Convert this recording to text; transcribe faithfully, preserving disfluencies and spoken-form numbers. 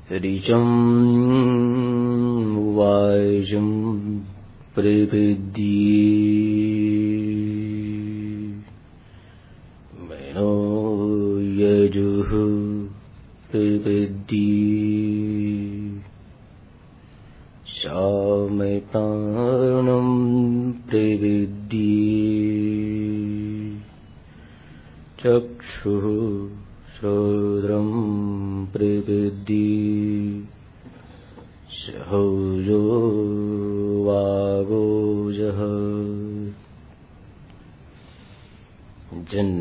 ऋचं वायुं प्रपद्ये मनो यजुः प्रपद्ये सामपानं प्रपद्ये चक्षुः श्रोत्रं प्रपद्ये सहजो वागोजः जन्